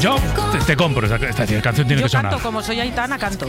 Yo te compro esta canción, tiene que sonar. Yo canto, como soy Aitana, canto.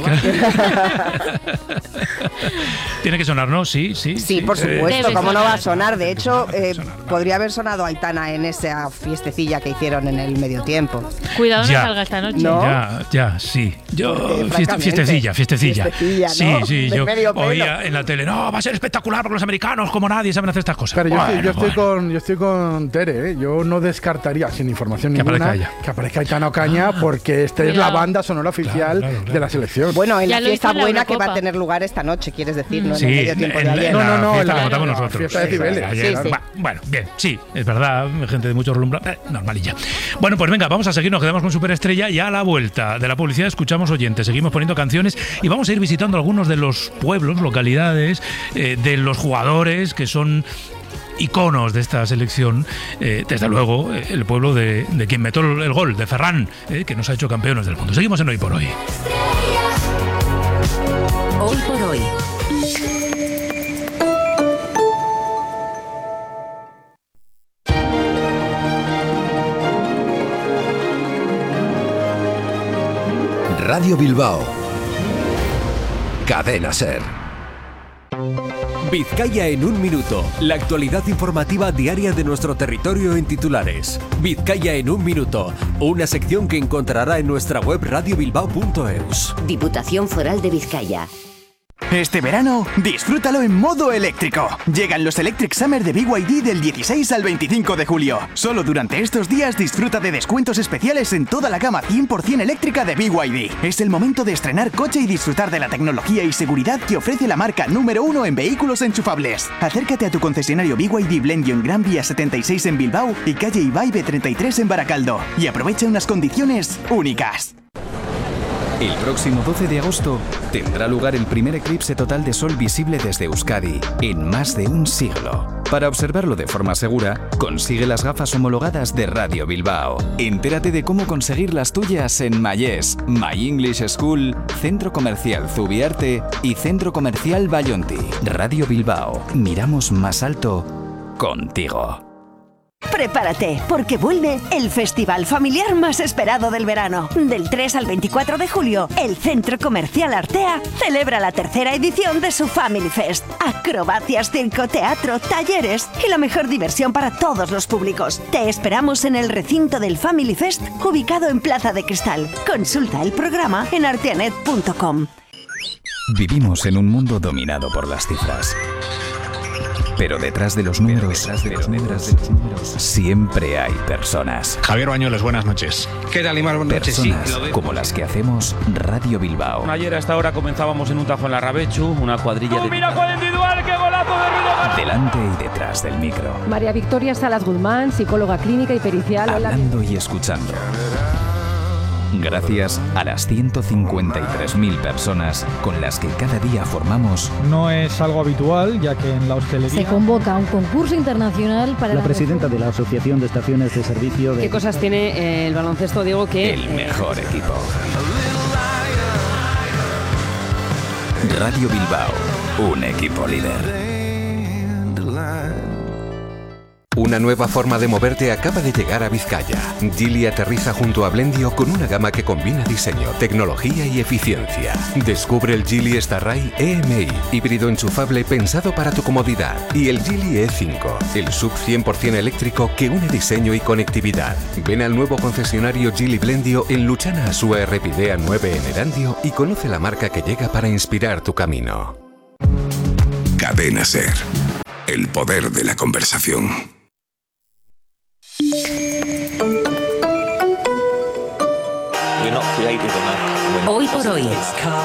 Tiene que sonar, ¿no? Sí, por supuesto, ¿cómo no va a sonar? De hecho, podría haber sonado Aitana en esa fiestecilla que hicieron en el medio tiempo. Cuidado, no salga esta noche. ¿No? Ya, sí. Yo, fiestecilla. ¿No? Sí, yo oía en la tele, no, va a ser espectacular porque los americanos, como nadie, saben hacer estas cosas. Pero yo estoy con Tere, ¿eh? Yo no descartaría, sin información ninguna, que aparezca Aitana Ocaña, porque esta es la banda sonora oficial de la selección. Bueno, en la fiesta buena que va a tener lugar esta noche, quieres decir, ¿no? Sí, en el medio tiempo de ayer. No, en la que contamos nosotros. Fiesta de Cibeles. Bueno, bien, sí, es verdad, gente de mucho rumbo, normalilla. Bueno, pues venga, vamos a seguir, nos quedamos con Superestrella y a la vuelta de la publicidad escuchamos oyentes, seguimos poniendo canciones y vamos a ir visitando algunos de los pueblos, localidades, de los jugadores que son iconos de esta selección, desde luego el pueblo de quien metió el gol, de Ferran, que nos ha hecho campeones del mundo. Seguimos en Hoy por Hoy. Hoy por Hoy. Radio Bilbao. Cadena SER. Vizcaya en un minuto. La actualidad informativa diaria de nuestro territorio en titulares. Vizcaya en un minuto. Una sección que encontrará en nuestra web radiobilbao.eus. Diputación Foral de Vizcaya. Este verano, disfrútalo en modo eléctrico. Llegan los Electric Summer de BYD del 16 al 25 de julio. Solo durante estos días disfruta de descuentos especiales en toda la gama 100% eléctrica de BYD. Es el momento de estrenar coche y disfrutar de la tecnología y seguridad que ofrece la marca número 1 en vehículos enchufables. Acércate a tu concesionario BYD Blendio en Gran Vía 76 en Bilbao y calle Ibaibe 33 en Baracaldo. Y aprovecha unas condiciones únicas. El próximo 12 de agosto tendrá lugar el primer eclipse total de sol visible desde Euskadi en más de un siglo. Para observarlo de forma segura, consigue las gafas homologadas de Radio Bilbao. Entérate de cómo conseguir las tuyas en Mayés, My English School, Centro Comercial Zubiarte y Centro Comercial Bayonti. Radio Bilbao, miramos más alto contigo. Prepárate, porque vuelve el festival familiar más esperado del verano. Del 3 al 24 de julio, el Centro Comercial Artea celebra la tercera edición de su Family Fest. Acrobacias, circo, teatro, talleres y la mejor diversión para todos los públicos. Te esperamos en el recinto del Family Fest, ubicado en Plaza de Cristal. Consulta el programa en arteanet.com. Vivimos en un mundo dominado por las cifras. Pero detrás de los números, siempre hay personas. Javier Bañuelos, buenas noches. ¿Qué tal, Imar? Buenas noches. Personas como las que hacemos Radio Bilbao. Ayer a esta hora comenzábamos en un tajo en la Rabechu, una cuadrilla de... ¡Mira cuál individual! ¡Qué golazo de Ruido! Delante y detrás del micro. María Victoria Salas Guzmán, psicóloga clínica y pericial. Hablando y escuchando. Gracias a las 153.000 personas con las que cada día formamos. No es algo habitual, ya que en la hostelería... Se convoca un concurso internacional para... La presidenta de la Asociación de Estaciones de Servicio de... ¿Qué cosas tiene el baloncesto, Diego, que... El mejor equipo. Radio Bilbao, un equipo líder. Una nueva forma de moverte acaba de llegar a Vizcaya. Geely aterriza junto a Blendio con una gama que combina diseño, tecnología y eficiencia. Descubre el Geely Starray EMI, híbrido enchufable pensado para tu comodidad. Y el Geely E5, el sub 100% eléctrico que une diseño y conectividad. Ven al nuevo concesionario Geely Blendio en Luchana Asúa Errepidea 9 en Erandio y conoce la marca que llega para inspirar tu camino. Cadena SER. El poder de la conversación. Hoy por hoy.